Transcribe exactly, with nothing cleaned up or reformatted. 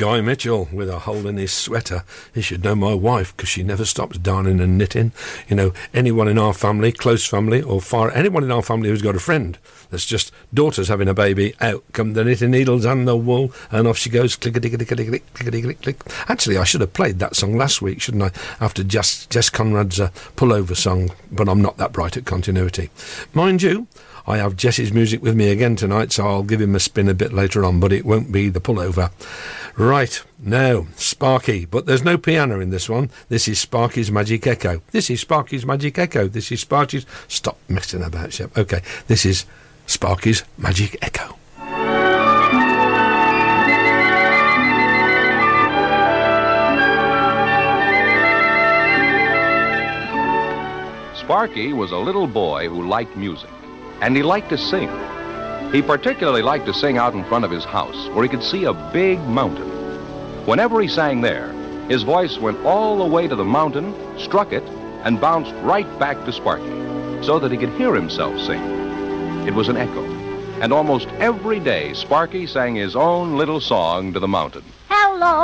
Guy Mitchell with a hole in his sweater. He should know my wife, because she never stops darning and knitting. You know, anyone in our family, close family, or far, anyone in our family who's got a friend that's just daughter's having a baby, out come the knitting needles and the wool, and off she goes, clickety-clickety-click, clickety-click-click. Actually, I should have played that song last week, shouldn't I, after Jess, Jess Conrad's uh, pullover song, but I'm not that bright at continuity. Mind you, I have Jess's music with me again tonight, so I'll give him a spin a bit later on, but it won't be the pullover. Right, now, Sparky, but there's no piano in this one. This is Sparky's Magic Echo. This is Sparky's Magic Echo. This is Sparky's... Stop messing about, Shep. OK, this is Sparky's Magic Echo. Sparky was a little boy who liked music. And he liked to sing. He particularly liked to sing out in front of his house, where he could see a big mountain. Whenever he sang there, his voice went all the way to the mountain, struck it, and bounced right back to Sparky, so that he could hear himself sing. It was an echo. And almost every day, Sparky sang his own little song to the mountain. Hello.